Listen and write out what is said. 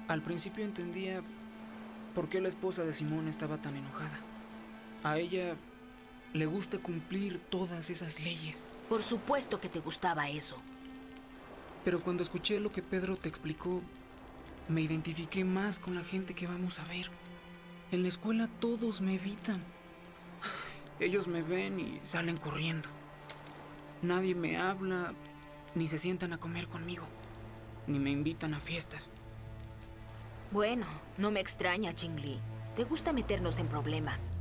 Al principio entendía por qué la esposa de Simón estaba tan enojada. A ella le gusta cumplir todas esas leyes. Por supuesto que te gustaba eso. Pero cuando escuché lo que Pedro te explicó, me identifiqué más con la gente que vamos a ver. En la escuela todos me evitan. Ellos me ven y salen corriendo. Nadie me habla, ni se sientan a comer conmigo, ni me invitan a fiestas. Bueno, no me extraña, Ching Li. Te gusta meternos en problemas.